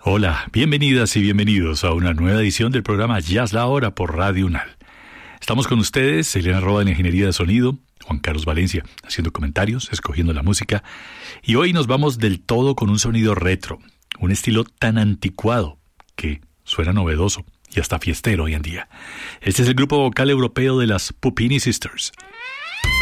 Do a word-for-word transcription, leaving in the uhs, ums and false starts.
Hola, bienvenidas y bienvenidos a una nueva edición del programa Jazz La Hora por Radio UNAL. Estamos con ustedes, Elena Roda en Ingeniería de Sonido, Juan Carlos Valencia haciendo comentarios, escogiendo la música, y hoy nos vamos del todo con un sonido retro, un estilo tan anticuado que suena novedoso y hasta fiestero hoy en día. Este es el grupo vocal europeo de las Puppini Sisters.